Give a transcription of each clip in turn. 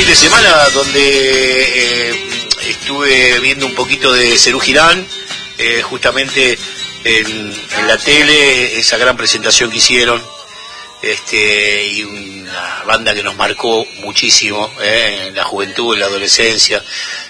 de semana donde estuve viendo un poquito de Serú Girán, justamente en la tele, esa gran presentación que hicieron, y una banda que nos marcó muchísimo en la juventud, en la adolescencia,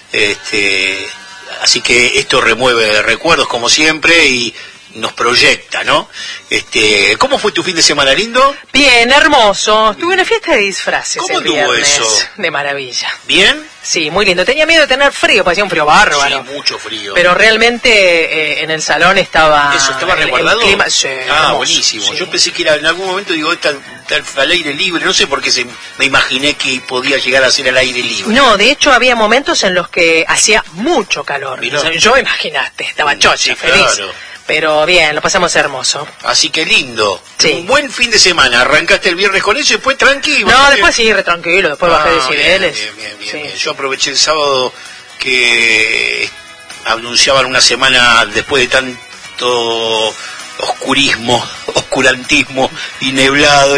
así que esto remueve recuerdos como siempre y nos proyecta, ¿no? ¿Cómo fue tu fin de semana, lindo? Bien, hermoso. Tuve una fiesta de disfraces. ¿Cómo el tuvo viernes. eso? De maravilla. ¿Bien? Sí, muy lindo. Tenía miedo de tener frío, parecía un frío bárbaro. Sí, mucho frío. Pero realmente en el salón estaba... ¿Eso estaba resguardado? El clima, sí, hermoso, buenísimo. sí. Yo pensé que era en algún momento, digo, está al aire libre, no sé por qué me imaginé que podía llegar a ser al aire libre. No, de hecho había momentos en los que hacía mucho calor. Mirá. O sea, yo imaginaste, estaba chocha, Sí, feliz. claro. Pero bien, lo pasamos hermoso. Así que lindo. Sí. Un buen fin de semana. Arrancaste el viernes con eso y después tranquilo. No, después sí, re tranquilo, después bajé decibeles. Bien. Yo aproveché el sábado que anunciaban una semana después de tanto oscurantismo y nublado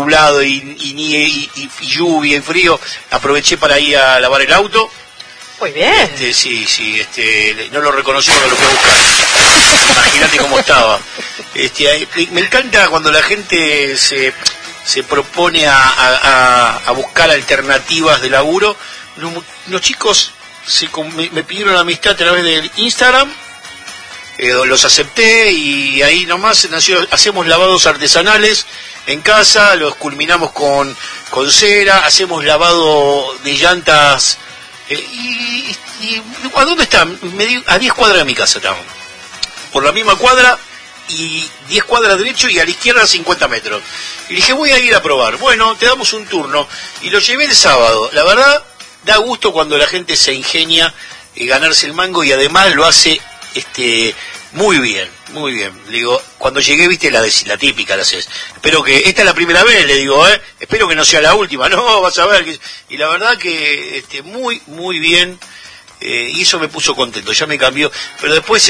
y lluvia y frío. Aproveché para ir a lavar el auto. Muy bien. No lo reconocí porque lo fui a buscar. Imagínate cómo estaba. Me encanta cuando la gente se propone a buscar alternativas de laburo. Los chicos me pidieron la amistad a través del Instagram, los acepté y ahí nomás hacemos lavados artesanales en casa, los culminamos con cera, hacemos lavado de llantas. ¿Y a dónde están? A 10 cuadras de mi casa estamos. Por la misma cuadra y 10 cuadras derecho y a la izquierda 50 metros. Y dije, voy a ir a probar. Bueno, te damos un turno. Y lo llevé el sábado. La verdad, da gusto cuando la gente se ingenia ganarse el mango y además lo hace muy bien, muy bien. Le digo, cuando llegué, viste, la típica la haces. Espero que, esta es la primera vez, le digo, espero que no sea la última. No, vas a ver. Y la verdad que muy, muy bien. Y eso me puso contento, ya me cambió. Pero después,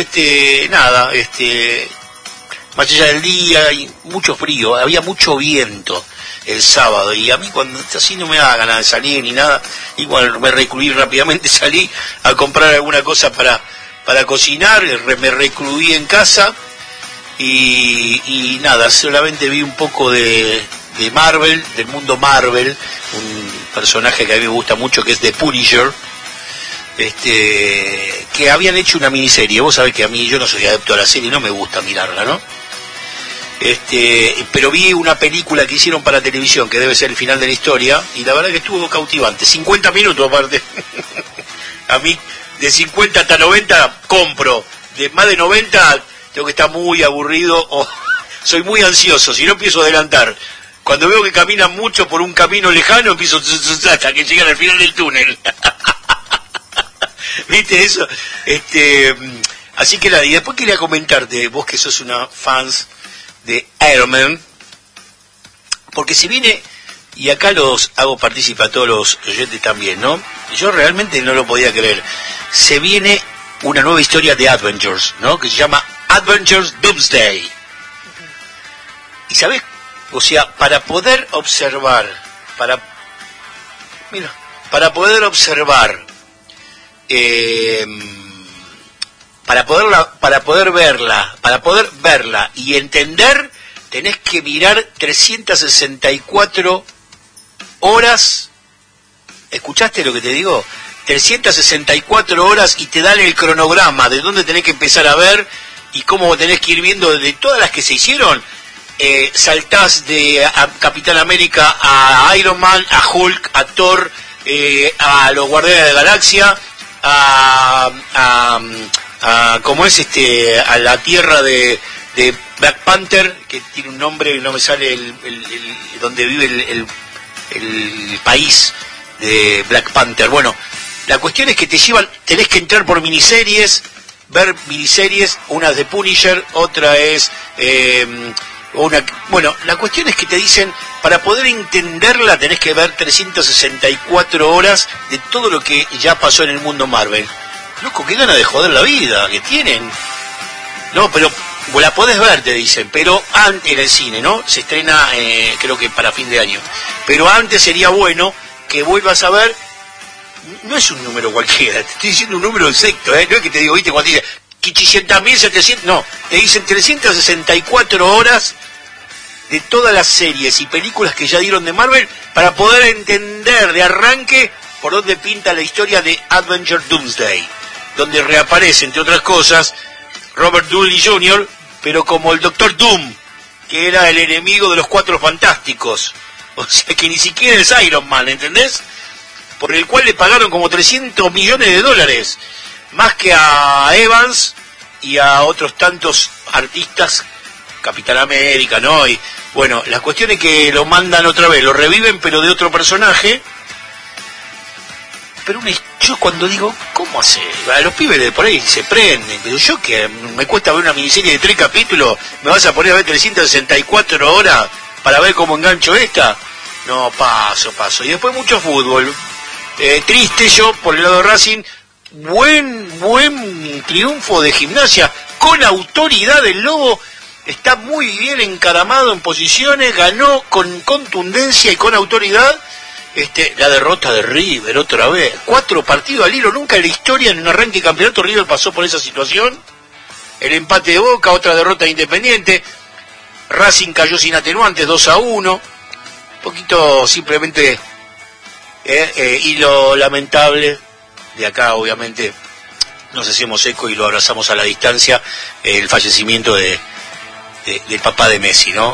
más allá del día, y mucho frío, había mucho viento el sábado. Y a mí cuando así no me da ganas de salir ni nada. Igual me recluí rápidamente, salí a comprar alguna cosa para cocinar, me recluí en casa y nada, solamente vi un poco de Marvel, del mundo Marvel, un personaje que a mí me gusta mucho que es The Punisher, que habían hecho una miniserie. Vos sabés que a mí, yo no soy adepto a la serie, no me gusta mirarla, ¿no? Pero vi una película que hicieron para televisión, que debe ser el final de la historia, y la verdad que estuvo cautivante, 50 minutos aparte. A mí de 50 hasta 90 compro, de más de 90 tengo que estar muy aburrido o soy muy ansioso, si no empiezo a adelantar. Cuando veo que caminan mucho por un camino lejano, empiezo hasta que llegan al final del túnel. ¿Viste eso? Así que nada, y después quería comentarte, vos que sos una fans de Iron Man, porque se viene, y acá los hago partícipe a todos los oyentes también, ¿no? Yo realmente no lo podía creer. Se viene una nueva historia de Avengers, ¿no? Que se llama Avengers Doomsday. Y ¿sabés? O sea, para poder observar, para poder verla y entender, tenés que mirar 364 horas. ¿Escuchaste lo que te digo? 364 horas y te dan el cronograma de dónde tenés que empezar a ver y cómo tenés que ir viendo de todas las que se hicieron. Saltás de Capitán América a Iron Man, a Hulk, a Thor, a los Guardianes de la Galaxia, ¿cómo es a la tierra de Black Panther, que tiene un nombre y no me sale donde vive el país de Black Panther. Bueno, la cuestión es que tenés que entrar por miniseries, ver miniseries, una es de Punisher, otra es la cuestión es que te dicen, para poder entenderla tenés que ver 364 horas de todo lo que ya pasó en el mundo Marvel. Loco, qué gana de joder la vida que tienen. No, pero vos la podés ver, te dicen, pero antes en el cine, ¿no? Se estrena creo que para fin de año. Pero antes sería bueno que vuelvas a ver no es un número cualquiera, te estoy diciendo un número exacto, no es que te digo, viste, cuando dice 500.700, no, te dicen 364 horas de todas las series y películas que ya dieron de Marvel para poder entender de arranque por dónde pinta la historia de Adventure Doomsday, donde reaparece, entre otras cosas, Robert Downey Jr., pero como el Doctor Doom, que era el enemigo de los Cuatro Fantásticos, o sea que ni siquiera es Iron Man, ¿entendés? Por el cual le pagaron como $300 millones, más que a Evans y a otros tantos artistas, Capitán América, ¿no? Y bueno, la cuestión es que lo mandan otra vez, lo reviven pero de otro personaje. Pero yo cuando digo, ¿cómo hace? A los pibes de por ahí se prenden, pero yo que me cuesta ver una miniserie de 3 capítulos, ¿me vas a poner a ver 364 horas para ver cómo engancho esta? No, paso. Y después mucho fútbol. Triste yo, por el lado de Racing, buen triunfo de Gimnasia, con autoridad del Lobo, está muy bien encaramado en posiciones, ganó con contundencia y con autoridad. La derrota de River otra vez, 4 partidos al hilo, nunca en la historia en un arranque de campeonato River pasó por esa situación. El empate de Boca, otra derrota de Independiente, Racing cayó sin atenuantes 2-1, un poquito simplemente y lo lamentable de acá, obviamente nos hacemos eco y lo abrazamos a la distancia, el fallecimiento del papá de Messi, ¿no?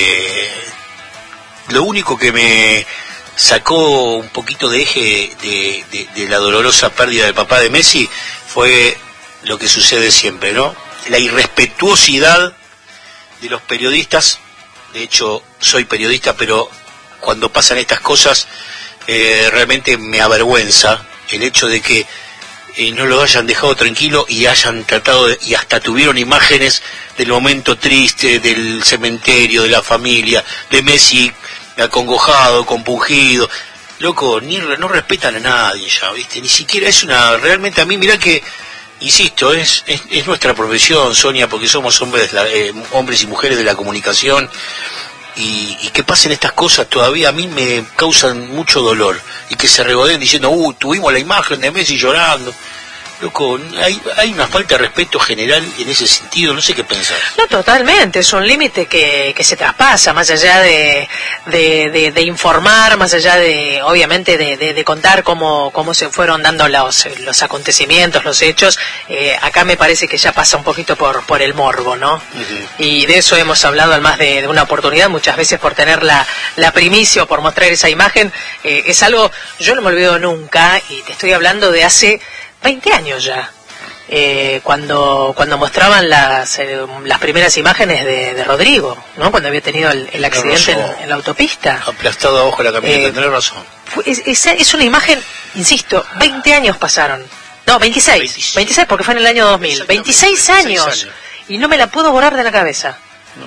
Lo único que me sacó un poquito de eje de la dolorosa pérdida del papá de Messi fue lo que sucede siempre, ¿no? La irrespetuosidad de los periodistas. De hecho, soy periodista, pero cuando pasan estas cosas realmente me avergüenza el hecho de que no lo hayan dejado tranquilo y hayan tratado y hasta tuvieron imágenes del momento triste, del cementerio, de la familia, de Messi acongojado, compungido. Loco, no respetan a nadie ya, ¿viste? Ni siquiera es realmente a mí, mirá que, insisto, es nuestra profesión, Sonia, porque somos hombres y mujeres de la comunicación, y que pasen estas cosas todavía a mí me causan mucho dolor, y que se regodeen diciendo, tuvimos la imagen de Messi llorando. Loco, hay una falta de respeto general en ese sentido, no sé qué pensar. No, totalmente, es un límite que se traspasa, más allá de informar, más allá de, obviamente, de contar cómo se fueron dando los acontecimientos, los hechos. Acá me parece que ya pasa un poquito por el morbo, ¿no? Uh-huh. Y de eso hemos hablado en más de una oportunidad, muchas veces por tener la primicia o por mostrar esa imagen. Es algo, yo no me olvido nunca, y te estoy hablando de hace 20 años ya, cuando mostraban las primeras imágenes de Rodrigo, ¿no? Cuando había tenido el accidente en la autopista. Aplastado abajo de la camioneta, tenés razón. Es una imagen, insisto, 20 años pasaron. No, 26 porque fue en el año 2000. 26 años. Y no me la puedo borrar de la cabeza.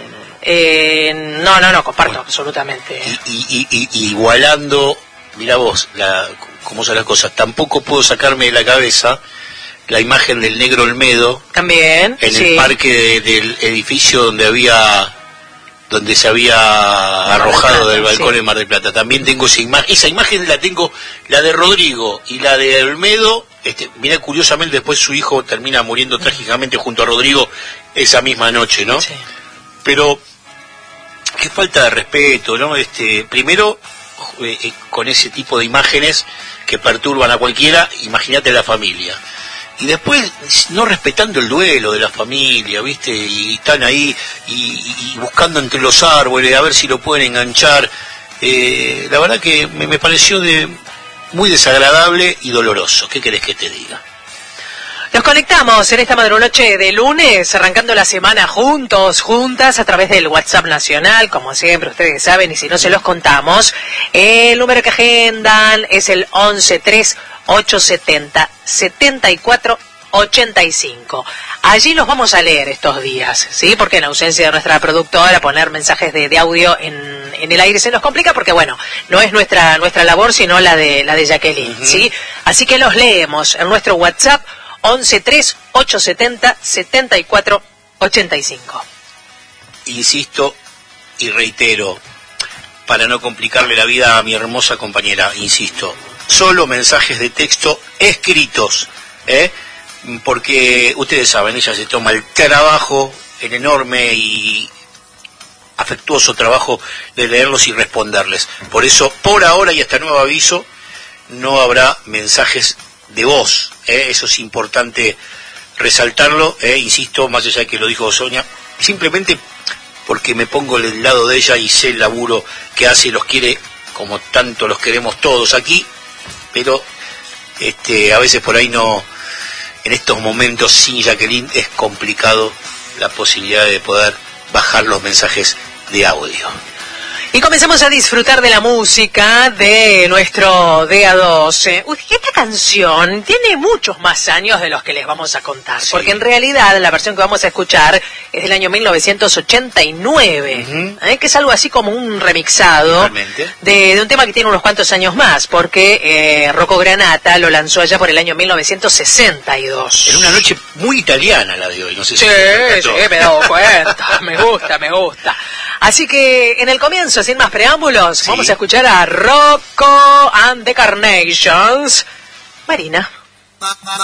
No, comparto, bueno, absolutamente. Y igualando, mirá vos, cómo son las cosas, tampoco puedo sacarme de la cabeza la imagen del negro Olmedo también en el parque del edificio donde se había arrojado del balcón en Mar del Plata. También tengo esa imagen la tengo, la de Rodrigo y la de Olmedo. Mirá, curiosamente después su hijo termina muriendo trágicamente junto a Rodrigo esa misma noche, ¿no? Sí. Pero qué falta de respeto, ¿no? Primero, con ese tipo de imágenes que perturban a cualquiera, imagínate la familia. Y después, no respetando el duelo de la familia, ¿viste? Y están ahí y buscando entre los árboles a ver si lo pueden enganchar. La verdad que me pareció muy desagradable y doloroso. ¿Qué querés que te diga? Nos conectamos en esta madrunoche de lunes, arrancando la semana juntas, a través del WhatsApp nacional, como siempre ustedes saben, y si no se los contamos, el número que agendan es el 11-3870-7485. Allí los vamos a leer estos días, ¿sí? Porque en ausencia de nuestra productora, poner mensajes de audio en el aire se nos complica porque, bueno, no es nuestra labor, sino la de Jacqueline, uh-huh. ¿Sí? Así que los leemos en nuestro WhatsApp, 11-3870-7485. Insisto y reitero, para no complicarle la vida a mi hermosa compañera, insisto, solo mensajes de texto escritos, porque ustedes saben, ella se toma el trabajo, el enorme y afectuoso trabajo de leerlos y responderles. Por eso, por ahora y hasta nuevo aviso, no habrá mensajes de voz. Eso es importante resaltarlo, insisto, más allá de que lo dijo Sonia, simplemente porque me pongo del lado de ella y sé el laburo que hace y los quiere como tanto los queremos todos aquí, pero a veces por ahí no, en estos momentos sin Jacqueline es complicado la posibilidad de poder bajar los mensajes de audio. Y comenzamos a disfrutar de la música de nuestro DA2. Esta canción tiene muchos más años de los que les vamos a contar, sí, porque en realidad la versión que vamos a escuchar es del año 1989, que es algo así como un remixado de un tema que tiene unos cuantos años más, porque Rocco Granata lo lanzó allá por el año 1962. En una noche muy italiana la de hoy, no sé si... Sí, me he dado cuenta, me gusta. Así que en el comienzo, sin más preámbulos, sí, vamos a escuchar a Rocco and the Carnations, Marina.